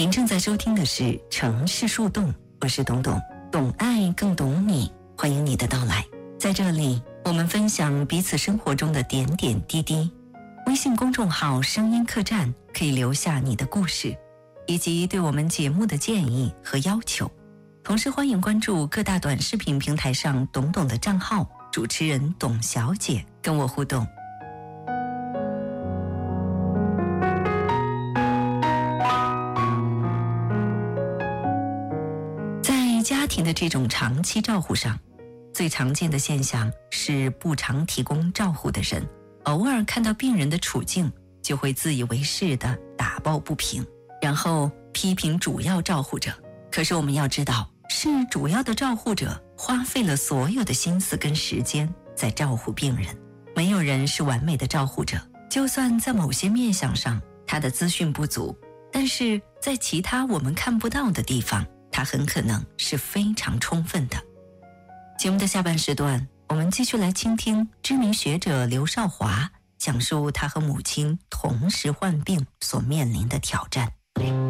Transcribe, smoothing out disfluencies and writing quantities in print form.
您正在收听的是城市树洞，我是董董，懂爱更懂你，欢迎你的到来。在这里，我们分享彼此生活中的点点滴滴。微信公众号声音客栈可以留下你的故事，以及对我们节目的建议和要求。同时欢迎关注各大短视频平台上董董的账号，主持人董小姐跟我互动。在家庭的这种长期照护上，最常见的现象是不常提供照护的人偶尔看到病人的处境，就会自以为是地打抱不平，然后批评主要照护者。可是我们要知道，是主要的照护者花费了所有的心思跟时间在照护病人。没有人是完美的照护者，就算在某些面向上他的资讯不足，但是在其他我们看不到的地方，他很可能是非常充分的。节目的下半时段，我们继续来倾听知名学者刘少华讲述他和母亲同时患病所面临的挑战。